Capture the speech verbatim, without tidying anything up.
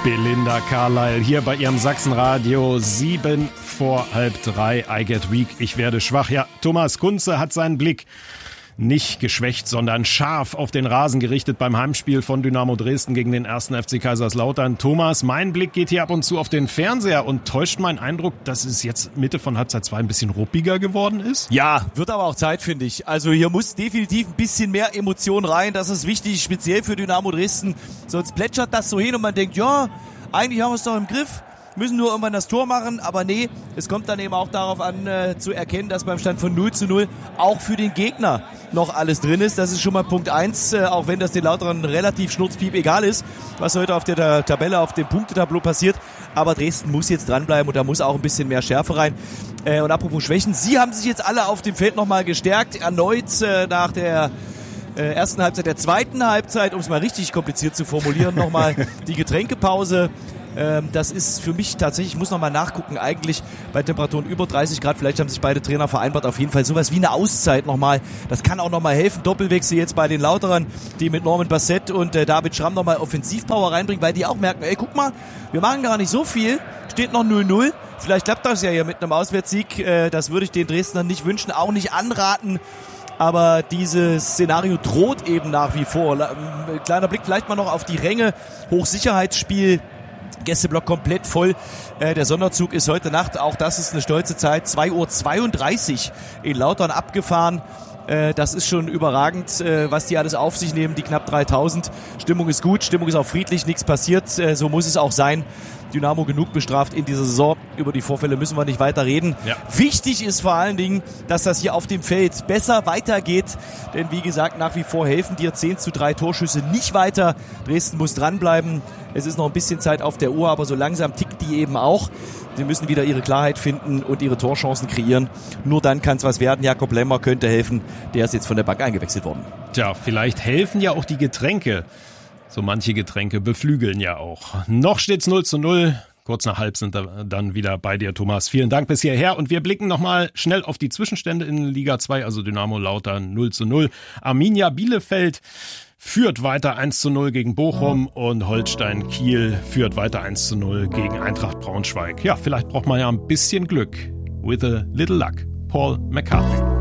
Belinda Carlisle hier bei ihrem Sachsenradio. Sieben vor halb drei. I get weak. Ich werde schwach. Ja, Thomas Kunze hat seinen Blick nicht geschwächt, sondern scharf auf den Rasen gerichtet beim Heimspiel von Dynamo Dresden gegen den ersten F C Kaiserslautern. Thomas, mein Blick geht hier ab und zu auf den Fernseher und täuscht mein Eindruck, dass es jetzt Mitte von Halbzeit zwei ein bisschen ruppiger geworden ist? Ja, wird aber auch Zeit, finde ich. Also hier muss definitiv ein bisschen mehr Emotion rein. Das ist wichtig, speziell für Dynamo Dresden. Sonst plätschert das so hin und man denkt, ja, eigentlich haben wir es doch im Griff. Müssen nur irgendwann das Tor machen, aber nee, es kommt dann eben auch darauf an, äh, zu erkennen, dass beim Stand von null zu null auch für den Gegner noch alles drin ist. Das ist schon mal Punkt eins, äh, auch wenn das den Lauterern relativ schnurzpiep egal ist, was heute auf der, der Tabelle, auf dem Punktetableau passiert. Aber Dresden muss jetzt dranbleiben und da muss auch ein bisschen mehr Schärfe rein. Äh, und apropos Schwächen, sie haben sich jetzt alle auf dem Feld nochmal gestärkt, erneut äh, nach der äh, ersten Halbzeit, der zweiten Halbzeit, um es mal richtig kompliziert zu formulieren, nochmal die Getränkepause. Das ist für mich tatsächlich, ich muss nochmal nachgucken, eigentlich bei Temperaturen über dreißig Grad, vielleicht haben sich beide Trainer vereinbart, auf jeden Fall sowas wie eine Auszeit nochmal, das kann auch nochmal helfen, Doppelwechsel jetzt bei den Lauterern, die mit Norman Bassett und äh, David Schramm nochmal Offensivpower reinbringen, weil die auch merken, ey, guck mal, wir machen gar nicht so viel, steht noch null null, vielleicht klappt das ja hier mit einem Auswärtssieg, äh, das würde ich den Dresdnern nicht wünschen, auch nicht anraten. Aber dieses Szenario droht eben nach wie vor. Kleiner Blick vielleicht mal noch auf die Ränge, Hochsicherheitsspiel, Gästeblock komplett voll. Äh, der Sonderzug ist heute Nacht, auch das ist eine stolze Zeit, zwei Uhr zweiunddreißig in Lautern abgefahren. Äh, das ist schon überragend, äh, was die alles auf sich nehmen, die knapp dreitausend. Stimmung ist gut, Stimmung ist auch friedlich, nichts passiert, äh, so muss es auch sein. Dynamo genug bestraft in dieser Saison. Über die Vorfälle müssen wir nicht weiter reden. Ja. Wichtig ist vor allen Dingen, dass das hier auf dem Feld besser weitergeht. Denn wie gesagt, nach wie vor helfen dir zehn zu drei Torschüsse nicht weiter. Dresden muss dranbleiben. Es ist noch ein bisschen Zeit auf der Uhr, aber so langsam tickt die eben auch. Sie müssen wieder ihre Klarheit finden und ihre Torchancen kreieren. Nur dann kann es was werden. Jakob Lemmer könnte helfen. Der ist jetzt von der Bank eingewechselt worden. Tja, vielleicht helfen ja auch die Getränke. So manche Getränke beflügeln ja auch. Noch steht's null zu null. Kurz nach halb sind wir dann wieder bei dir, Thomas. Vielen Dank bis hierher. Und wir blicken nochmal schnell auf die Zwischenstände in Liga zwei. Also Dynamo Lautern null zu null. Arminia Bielefeld führt weiter eins zu null gegen Bochum. Und Holstein Kiel führt weiter eins zu null gegen Eintracht Braunschweig. Ja, vielleicht braucht man ja ein bisschen Glück. With a little luck. Paul McCartney.